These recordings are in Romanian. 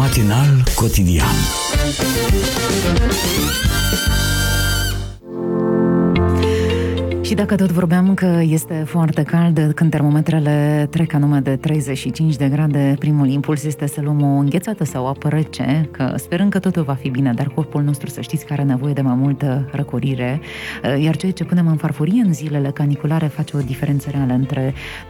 Matinal cotidian. Și dacă tot vorbeam că este foarte cald, când termometrele trec anume de 35 de grade, primul impuls este să luăm o înghețată sau o apă rece, că sperăm că totul va fi bine, dar corpul nostru, să știți, că are nevoie de mai multă răcorire, iar ceea ce punem în farfurie în zilele caniculare face o diferență reală între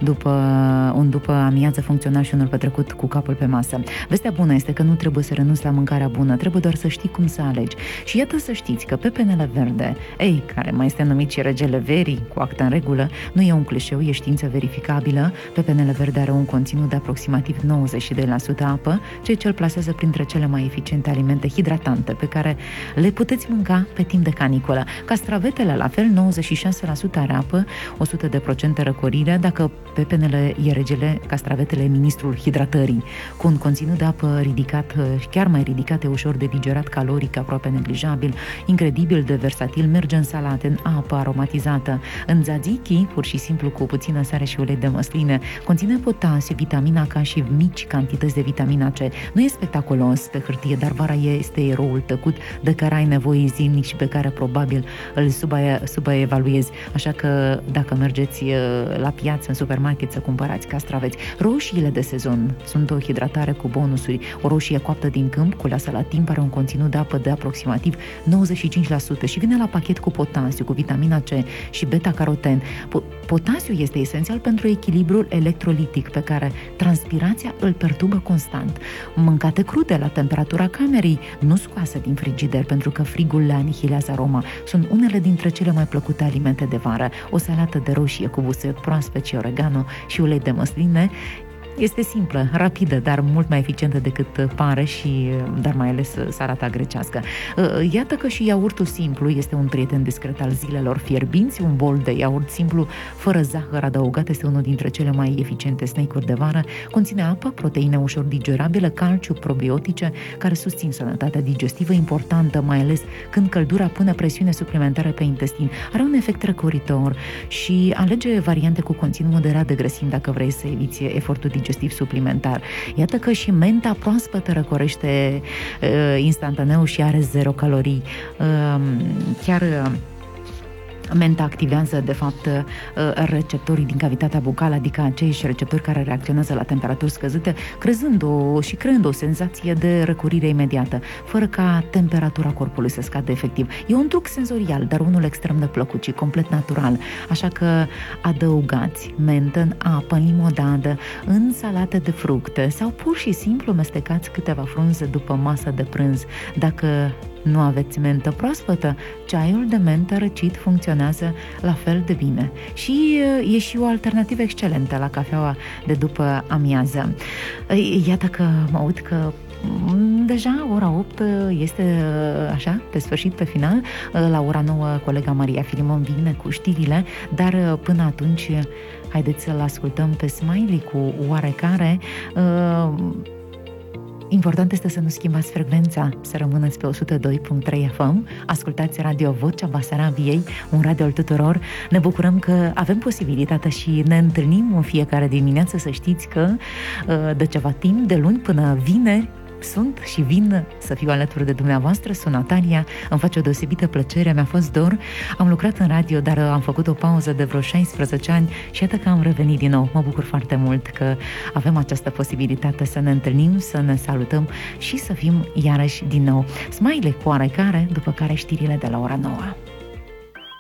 după amiază funcțional și unul petrecut cu capul pe masă. Vestea bună este că nu trebuie să renunți la mâncarea bună, trebuie doar să știi cum să alegi. Și iată să știți că pepenele verde, care mai este numit și regele verii, cu acte în regulă, nu e un clișeu, e știință verificabilă. Pepenele verde are un conținut de aproximativ 92% apă, ceea ce îl plasează printre cele mai eficiente alimente hidratante pe care le puteți mânca pe timp de caniculă. Castravetele, la fel, 96% are apă, 100% răcorire. Dacă pepenele e regele, castravetele e ministrul hidratării, cu un conținut de apă ridicat, chiar mai ridicat, e ușor de digerat, caloric, aproape neglijabil, incredibil de versatil, merge în salate, în apă aromatizată, în tzatziki, pur și simplu cu puțină sare și ulei de măsline. Conține potasiu, vitamina K și mici cantități de vitamina C. Nu e spectaculos pe hârtie, dar vara este eroul tăcut de care ai nevoie zilnic și pe care probabil îl subevaluezi. Așa că dacă mergeți la piață, în supermarket, să cumpărați castraveți. Roșiile de sezon sunt o hidratare cu bonusuri. O roșie coaptă din câmp, culeasă la timp, are un conținut de apă de aproximativ 95% și vine la pachet cu potasiu, cu vitamina C și beta-caroten. Potasiul este esențial pentru echilibrul electrolitic pe care transpirația îl perturbă constant. Mâncate crude la temperatura camerei, nu scoase din frigider, pentru că frigul le anihilează aroma. Sunt unele dintre cele mai plăcute alimente de vară. O salată de roșie cu busuioc proaspăt și oregano și ulei de măsline este simplă, rapidă, dar mult mai eficientă decât pare dar mai ales salata grecească. Iată că și iaurtul simplu este un prieten discret al zilelor fierbinți. Un bol de iaurt simplu, fără zahăr adăugat, este unul dintre cele mai eficiente snack-uri de vară. Conține apă, proteine ușor digerabile, calciu, probiotice, care susțin sănătatea digestivă, importantă, mai ales când căldura pune presiune suplimentară pe intestin. Are un efect răcoritor și alege variante cu conținut moderat de grăsimi dacă vrei să eviți efortul digestiv suplimentar. Iată că și menta proaspătă răcorește instantaneu și are 0 calorii. Menta activează, de fapt, receptorii din cavitatea bucală, adică aceiși receptori care reacționează la temperaturi scăzute, creând o senzație de răcorire imediată, fără ca temperatura corpului să scadă efectiv. E un truc senzorial, dar unul extrem de plăcut și complet natural. Așa că adăugați mentă în apă, în limonadă, în salate de fructe sau pur și simplu mestecați câteva frunze după masă de prânz. Dacă nu aveți mentă proaspătă, ceaiul de mentă răcit funcționează la fel de bine. Și e și o alternativă excelentă la cafeaua de după amiază. Iată că mă uit că deja ora 8 este așa, pe sfârșit, pe final. La ora 9 colega Maria Filimon vine cu știrile, dar până atunci haideți să-l ascultăm pe Smiley cu Oarecare. Important este să nu schimbați frecvența, să rămâneți pe 102.3 FM. Ascultați Radio Vocea Basarabiei, un radio al tuturor. Ne bucurăm că avem posibilitatea și ne întâlnim în fiecare dimineață. Să știți că de ceva timp, de luni până vineri, sunt și vin să fiu alături de dumneavoastră. Sunt Natalia, îmi face o deosebită plăcere, mi-a fost dor. Am lucrat în radio, dar am făcut o pauză de vreo 16 ani și iată că am revenit din nou. Mă bucur foarte mult că avem această posibilitate să ne întâlnim, să ne salutăm și să fim iarăși din nou. Smiley cu Oarecare, după care știrile de la ora 9.